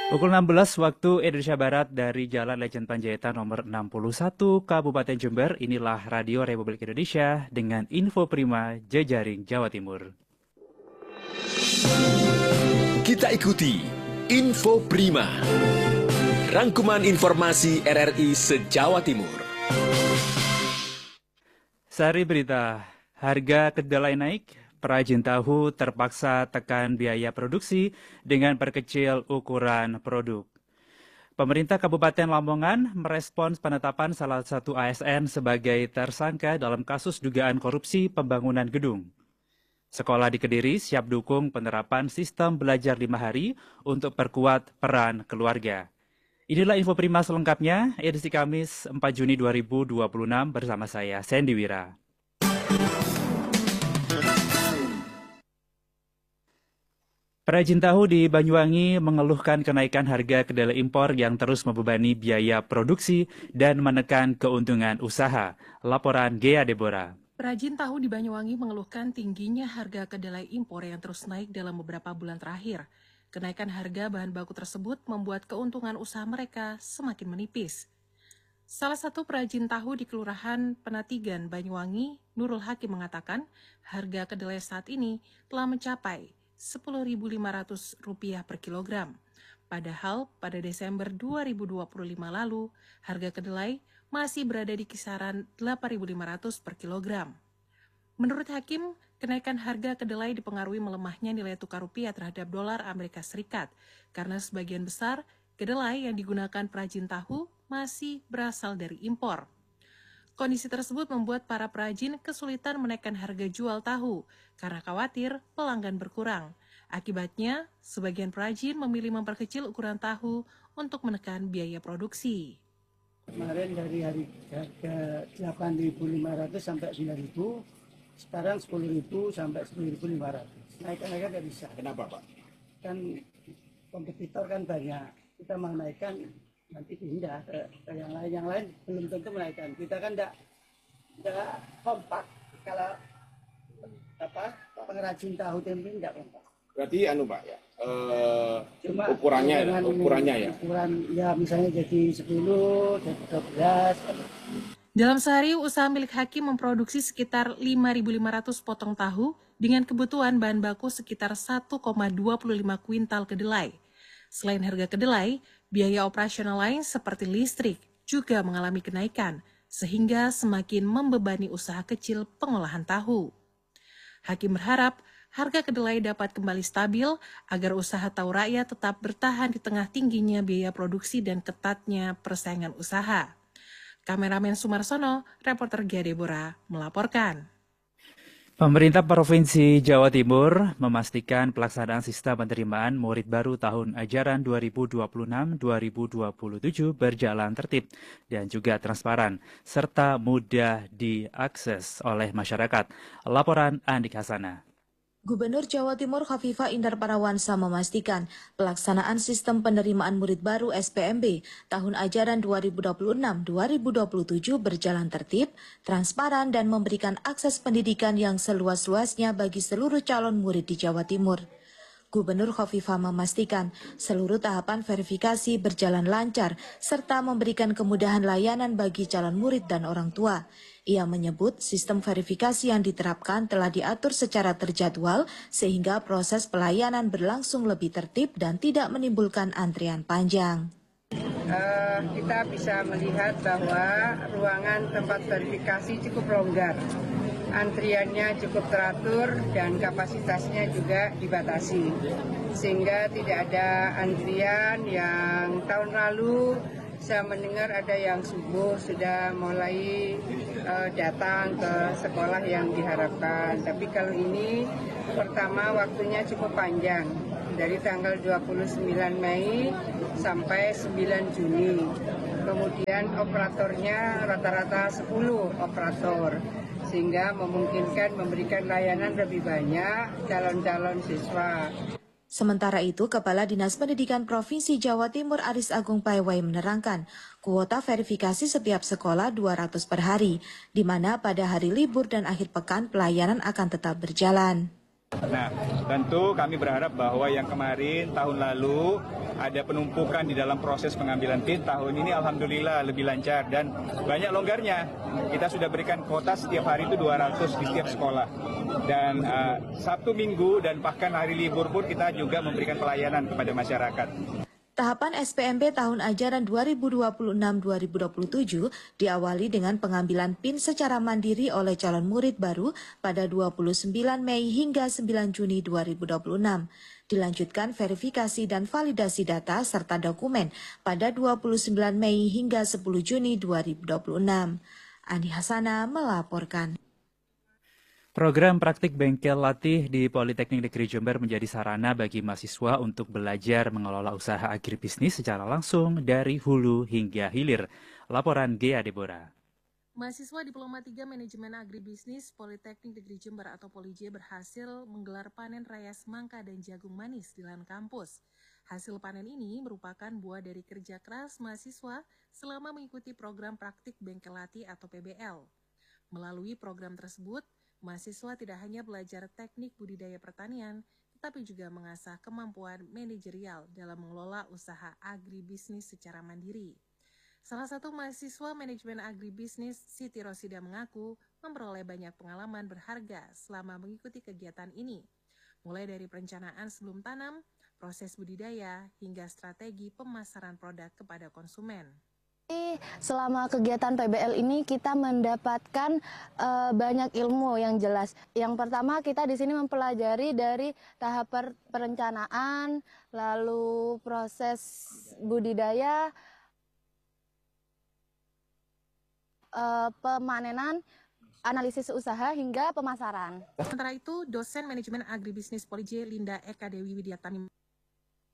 Pukul 16 waktu Indonesia Barat dari Jalan Lejen Panjaitan nomor 61 Kabupaten Jember, inilah Radio Republik Indonesia dengan info prima jejaring Jawa Timur. Kita ikuti Info Prima, rangkuman informasi RRI se-Jawa Timur. Sari berita, harga kedelai naik. Perajin tahu terpaksa tekan biaya produksi dengan perkecil ukuran produk. Pemerintah Kabupaten Lamongan merespons penetapan salah satu ASN sebagai tersangka dalam kasus dugaan korupsi pembangunan gedung. Sekolah di Kediri siap dukung penerapan sistem belajar 5 hari untuk perkuat peran keluarga. Inilah info prima selengkapnya, edisi Kamis 4 Juni 2026 bersama saya, Sandy Wira. Perajin tahu di Banyuwangi mengeluhkan kenaikan harga kedelai impor yang terus membebani biaya produksi dan menekan keuntungan usaha. Laporan Gea Deborah. Perajin tahu di Banyuwangi mengeluhkan tingginya harga kedelai impor yang terus naik dalam beberapa bulan terakhir. Kenaikan harga bahan baku tersebut membuat keuntungan usaha mereka semakin menipis. Salah satu perajin tahu di Kelurahan Penatigan, Banyuwangi, Nurul Hakim mengatakan harga kedelai saat ini telah mencapai Rp10.500 per kilogram. Padahal pada Desember 2025 lalu, harga kedelai masih berada di kisaran Rp8.500 per kilogram. Menurut Hakim, kenaikan harga kedelai dipengaruhi melemahnya nilai tukar rupiah terhadap dolar Amerika Serikat, karena sebagian besar kedelai yang digunakan perajin tahu masih berasal dari impor. Kondisi tersebut membuat para perajin kesulitan menaikkan harga jual tahu karena khawatir pelanggan berkurang. Akibatnya, sebagian perajin memilih memperkecil ukuran tahu untuk menekan biaya produksi. Kemarin dari harga 8.500 sampai 9.000, sekarang 10.000 sampai 10.500. Naikkan nggak bisa. Kenapa, Pak? Kan kompetitor kan banyak. Kita mau naikkan nanti pindah ke yang lain belum tentu menaikkan. Kita kan tidak kompak kalau pengrajin tahu tempe tidak kompak. Berarti Pak ya, Cuma ukurannya ya. Ukuran ya misalnya jadi 10, jadi 12. Dalam sehari, usaha milik Hakim memproduksi sekitar 5.500 potong tahu dengan kebutuhan bahan baku sekitar 1,25 kuintal kedelai. Selain harga kedelai, biaya operasional lain seperti listrik juga mengalami kenaikan, sehingga semakin membebani usaha kecil pengolahan tahu. Hakim berharap harga kedelai dapat kembali stabil agar usaha tahu rakyat tetap bertahan di tengah tingginya biaya produksi dan ketatnya persaingan usaha. Kameramen Sumarsono, reporter Gia Deborah, melaporkan. Pemerintah Provinsi Jawa Timur memastikan pelaksanaan sistem penerimaan murid baru tahun ajaran 2026-2027 berjalan tertib dan juga transparan, serta mudah diakses oleh masyarakat. Laporan Andik Hasanah. Gubernur Jawa Timur Khofifah Indar Parawansa memastikan pelaksanaan sistem penerimaan murid baru SPMB tahun ajaran 2026-2027 berjalan tertib, transparan, dan memberikan akses pendidikan yang seluas-luasnya bagi seluruh calon murid di Jawa Timur. Gubernur Khofifah memastikan seluruh tahapan verifikasi berjalan lancar serta memberikan kemudahan layanan bagi calon murid dan orang tua. Ia menyebut sistem verifikasi yang diterapkan telah diatur secara terjadwal sehingga proses pelayanan berlangsung lebih tertib dan tidak menimbulkan antrian panjang. Kita bisa melihat bahwa ruangan tempat verifikasi cukup longgar. Antriannya cukup teratur dan kapasitasnya juga dibatasi. Sehingga tidak ada antrian yang tahun lalu saya mendengar ada yang subuh sudah mulai datang ke sekolah yang diharapkan. Tapi kalau ini pertama waktunya cukup panjang. Dari tanggal 29 Mei sampai 9 Juni. Kemudian operatornya rata-rata 10 operator. Sehingga memungkinkan memberikan layanan lebih banyak calon-calon siswa. Sementara itu, Kepala Dinas Pendidikan Provinsi Jawa Timur Aris Agung Paiwai menerangkan, kuota verifikasi setiap sekolah 200 per hari, di mana pada hari libur dan akhir pekan pelayanan akan tetap berjalan. Nah, tentu kami berharap bahwa yang kemarin tahun lalu ada penumpukan di dalam proses pengambilan PIN, tahun ini alhamdulillah lebih lancar dan banyak longgarnya. Kita sudah berikan kuota setiap hari itu 200 di setiap sekolah. Dan Sabtu, Minggu, dan bahkan hari libur pun kita juga memberikan pelayanan kepada masyarakat. Tahapan SPMB tahun ajaran 2026-2027 diawali dengan pengambilan PIN secara mandiri oleh calon murid baru pada 29 Mei hingga 9 Juni 2026. Dilanjutkan verifikasi dan validasi data serta dokumen pada 29 Mei hingga 10 Juni 2026. Ani Hasana melaporkan. Program praktik bengkel latih di Politeknik Negeri Jember menjadi sarana bagi mahasiswa untuk belajar mengelola usaha agribisnis secara langsung dari hulu hingga hilir. Laporan Gea Deborah. Mahasiswa Diploma 3 Manajemen Agribisnis Politeknik Negeri Jember atau Polij berhasil menggelar panen raya semangka dan jagung manis di lahan kampus. Hasil panen ini merupakan buah dari kerja keras mahasiswa selama mengikuti program praktik bengkel latih atau PBL. Melalui program tersebut, mahasiswa tidak hanya belajar teknik budidaya pertanian, tetapi juga mengasah kemampuan manajerial dalam mengelola usaha agribisnis secara mandiri. Salah satu mahasiswa manajemen agribisnis, Siti Rosida mengaku memperoleh banyak pengalaman berharga selama mengikuti kegiatan ini, mulai dari perencanaan sebelum tanam, proses budidaya, hingga strategi pemasaran produk kepada konsumen. Selama kegiatan PBL ini kita mendapatkan banyak ilmu yang jelas. Yang pertama kita di sini mempelajari dari tahap perencanaan, lalu proses budidaya, pemanenan, analisis usaha hingga pemasaran. Sementara itu, dosen manajemen agribisnis Polij Linda Eka Dewi Widiatani